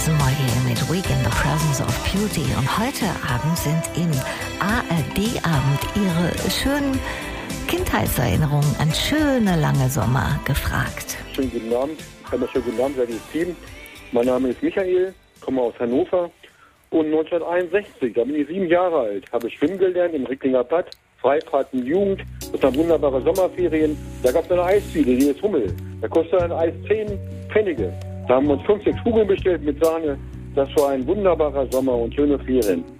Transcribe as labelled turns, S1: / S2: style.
S1: Jason Moyer mit Week in the Presence of Beauty. Und heute Abend sind im ARD-Abend Ihre schönen Kindheitserinnerungen an schöne lange Sommer gefragt.
S2: Schönen guten Abend. Schönen guten Abend, sehr liebes Team. Mein Name ist Michael, komme aus Hannover. Und 1961, da bin ich 7 Jahre alt, habe schwimmen gelernt im Ricklinger Bad, Freifahrten Jugend, das waren wunderbare Sommerferien. Da gab es eine Eisdiele, die ist Hummel. Da kostete ein Eis 10 Pfennige. Da haben wir uns 5, 6 Kugeln bestellt mit Sahne. Das war ein wunderbarer Sommer und schöne Ferien.